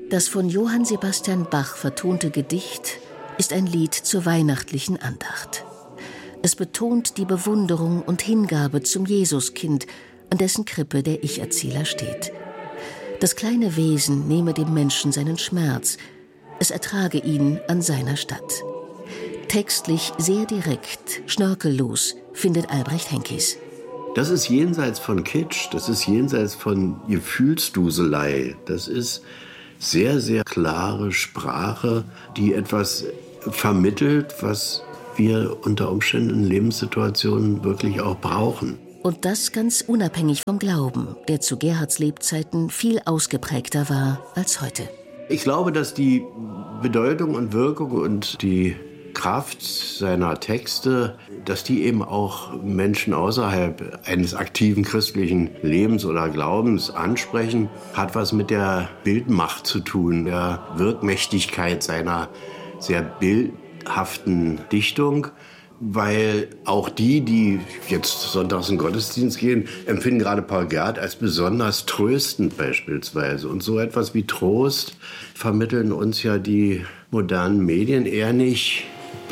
Das von Johann Sebastian Bach vertonte Gedicht ist ein Lied zur weihnachtlichen Andacht. Es betont die Bewunderung und Hingabe zum Jesuskind, an dessen Krippe der Ich-Erzähler steht. Das kleine Wesen nehme dem Menschen seinen Schmerz, es ertrage ihn an seiner statt. Textlich sehr direkt, schnörkellos, findet Albrecht Henkis. Das ist jenseits von Kitsch, das ist jenseits von Gefühlsduselei. Das ist sehr, sehr klare Sprache, die etwas vermittelt, was wir unter Umständen in Lebenssituationen wirklich auch brauchen. Und das ganz unabhängig vom Glauben, der zu Gerhards Lebzeiten viel ausgeprägter war als heute. Ich glaube, dass die Bedeutung und Wirkung und die Kraft seiner Texte, dass die eben auch Menschen außerhalb eines aktiven christlichen Lebens oder Glaubens ansprechen, hat was mit der Bildmacht zu tun, der Wirkmächtigkeit seiner sehr bildhaften Dichtung. Weil auch die jetzt sonntags in den Gottesdienst gehen, empfinden gerade Paul Gerhardt als besonders tröstend beispielsweise. Und so etwas wie Trost vermitteln uns ja die modernen Medien eher nicht.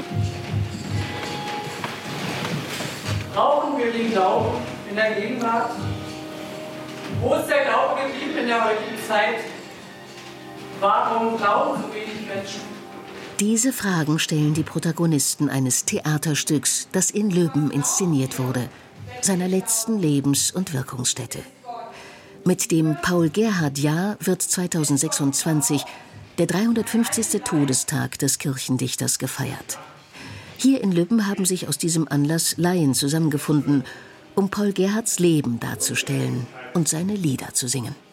Brauchen wir den Glauben in der Gegenwart? Wo ist der Glaube geblieben in der heutigen Zeit? Warum glauben so wenig Menschen? Diese Fragen stellen die Protagonisten eines Theaterstücks, das in Löben inszeniert wurde, seiner letzten Lebens- und Wirkungsstätte. Mit dem Paul-Gerhardt-Jahr wird 2026 der 350. Todestag des Kirchendichters gefeiert. Hier in Löben haben sich aus diesem Anlass Laien zusammengefunden, um Paul Gerhardts Leben darzustellen und seine Lieder zu singen.